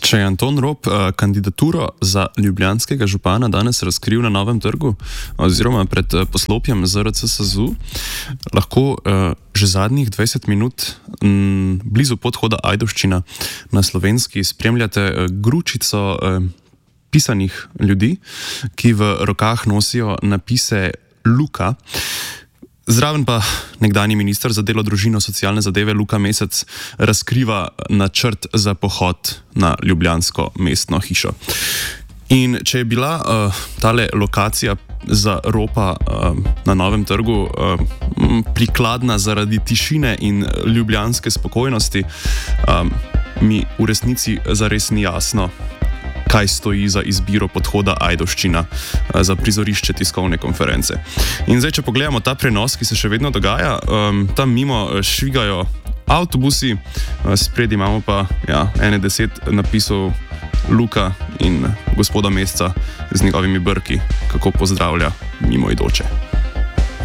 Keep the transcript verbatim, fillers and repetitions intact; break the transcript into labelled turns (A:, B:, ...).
A: Če je Anton Rop uh, kandidaturo za ljubljanskega župana danes razkril na Novem trgu oziroma pred uh, poslopjem Z R C S A Z U, lahko uh, že zadnjih dvajset minut m, blizu podhoda Ajdovščina na Slovenski spremljate uh, gručico uh, pisanih ljudi, ki v rokah nosijo napise Luka. Zraven pa nekdanji minister za delo, družino, socialne zadeve Luka Mesec razkriva načrt za pohod na ljubljansko mestno hišo. In če je bila uh, tale lokacija za Ropa uh, na Novem trgu uh, prikladna zaradi tišine in ljubljanske spokojnosti, um, mi v resnici zares ni jasno, kaj stoji za izbiro podhoda Ajdovščina za prizorišče tiskovne konference. In zdaj, če pogledamo ta prenos, ki se še vedno dogaja, um, tam mimo švigajo avtobusi, spredi imamo pa ja, ene deset napisov Luka in gospoda Mesca z njegovimi brki, kako pozdravlja mimoidoče.